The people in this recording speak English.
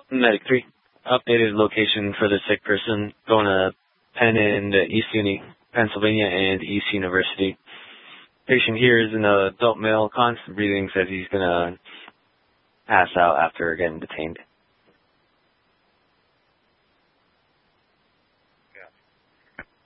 Medic 3. Updated location for the sick person. Going to Penn and East Uni, Pennsylvania, and East University. Patient here is an adult male, constant breathing, says he's going to pass out after getting detained.